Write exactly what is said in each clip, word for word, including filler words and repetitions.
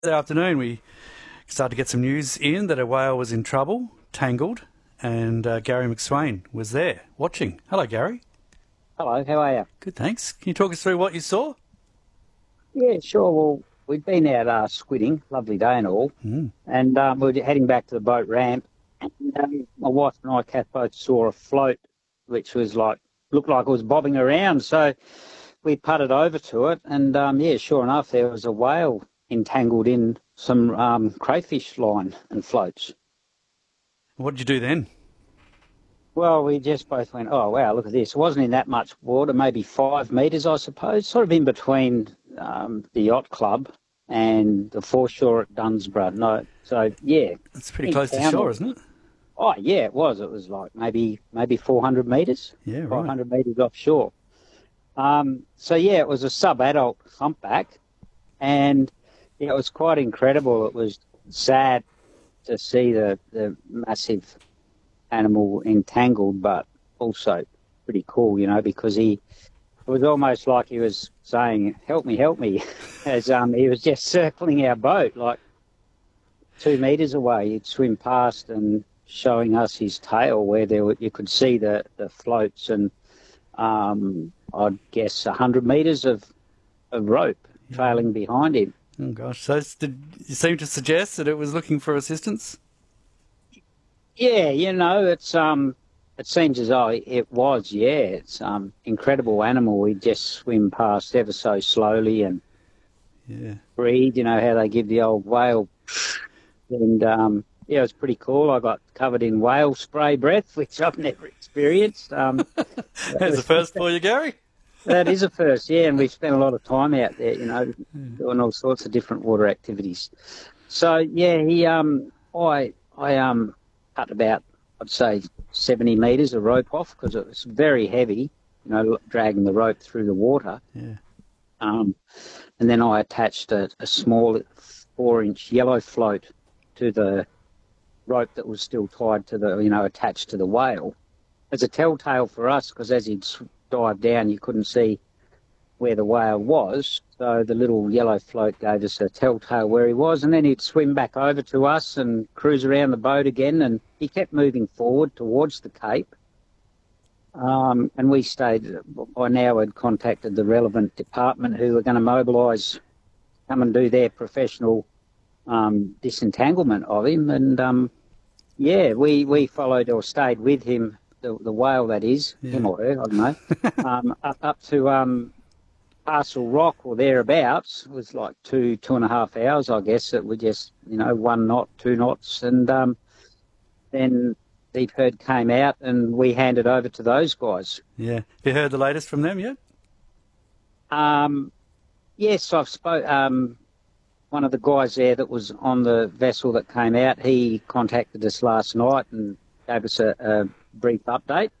That afternoon, we started to get some news in that a whale was in trouble, tangled, and uh, Gary McSwain was there watching. Hello, Gary. Hello, how are you? Good, thanks. Can you talk us through what you saw? Yeah, sure. Well, we'd been out uh, squidding, lovely day and all, Mm. and um, we were heading back to the boat ramp. And um, my wife and I, Kath, both saw a float, which was like looked like it was bobbing around. So we putted over to it, and um, yeah, sure enough, there was a whale entangled in some um, crayfish line and floats. What did you do then? Well, we just both went, oh, wow, look at this. It wasn't in that much water, maybe five metres, I suppose, sort of in between um, the yacht club and the foreshore at Dunsborough. No, so, yeah. It's pretty close to shore, isn't it? Oh, yeah, it was. It was like maybe maybe four hundred metres. Yeah, right. five hundred metres offshore. Um, so, yeah, it was a sub-adult humpback, and yeah, it was quite incredible. It was sad to see the, the massive animal entangled, but also pretty cool, you know, because he it was almost like he was saying, help me, help me, as um he was just circling our boat like two metres away. He'd swim past and showing us his tail where there were, you could see the, the floats and um I'd guess a hundred metres of, of rope Yeah. trailing behind him. Oh, gosh. So it's- did you seem to suggest that it was looking for assistance? Yeah, you know, it's um, it seems as though it was. Yeah, it's um, incredible animal. We just swim past ever so slowly and Yeah. breathe. You know how they give the old whale, and um, yeah, it was pretty cool. I got covered in whale spray breath, which I've never experienced. Um, There's a first for you, Gary. that is a first, yeah, and we spent a lot of time out there, you know, doing all sorts of different water activities. So yeah, he um, I I um. cut about, I'd say, seventy metres of rope off because it was very heavy, you know, dragging the rope through the water. Yeah. Um, and then I attached a, a small four-inch yellow float to the rope that was still tied to the, you know, attached to the whale as a telltale for us because as he'd dive down, you couldn't see where the whale was. So the little yellow float gave us a telltale where he was, and then he'd swim back over to us and cruise around the boat again, and he kept moving forward towards the Cape. Um, and we stayed, by now had contacted the relevant department who were going to mobilise, come and do their professional um, disentanglement of him. And um, yeah, we, we followed or stayed with him, the, the whale that is, Yeah. him or her, I don't know, um, up, up to um, Castle Rock or thereabouts. It was like two, two and a half hours, I guess. It was just, you know, one knot, two knots. And um, then Deep Herd came out and we handed over to those guys. Yeah. Have you heard the latest from them yet? Um, yes, I've spoke. Um, one of the guys there that was on the vessel that came out, he contacted us last night and gave us a, a brief update.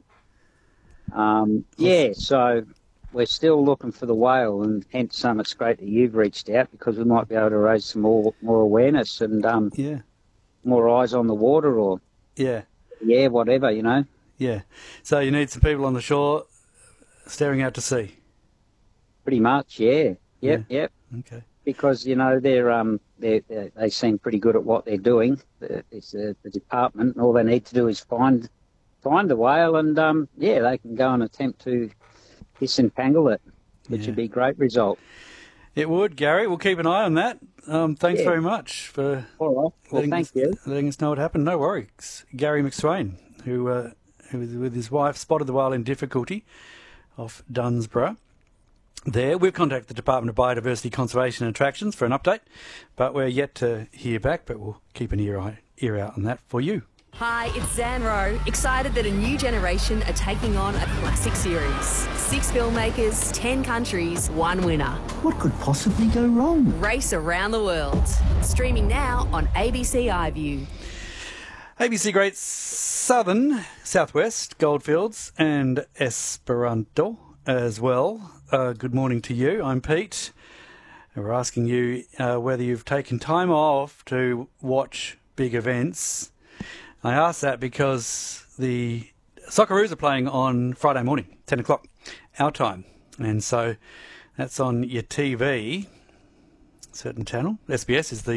Um, yeah, so we're still looking for the whale, and hence um, it's great that you've reached out because we might be able to raise some more more awareness and um, Yeah. more eyes on the water, or Yeah. yeah, whatever, you know. Yeah. So you need some people on the shore staring out to sea. Pretty much, yeah, yep, Yeah. yep. Okay. Because you know they're um they they seem pretty good at what they're doing. The- It's the, the department, and all they need to do is find find the whale, and um yeah, they can go and attempt to disentangle it, which Yeah. would be a great result. It would, Gary. We'll keep an eye on that. Um, thanks Yeah. very much for All right. Well, letting, thank us, you. letting us know what happened. No worries. Gary McSwain, who, uh, who was with his wife, spotted the whale in difficulty off Dunsborough. There, we've contacted the Department of Biodiversity Conservation and Attractions for an update, but we're yet to hear back, but we'll keep an ear, eye, ear out on that for you. Hi, it's Zan Rowe, excited that a new generation are taking on a classic series. Six filmmakers, ten countries, one winner. What could possibly go wrong? Race around the world. Streaming now on A B C iView. A B C Great Southern, Southwest, Goldfields and Esperanto as well. Uh, good morning to you. I'm Pete. And we're asking you uh, whether you've taken time off to watch big events. I ask that because the Socceroos are playing on Friday morning, ten o'clock, our time. And so that's on your T V, certain channel. S B S is the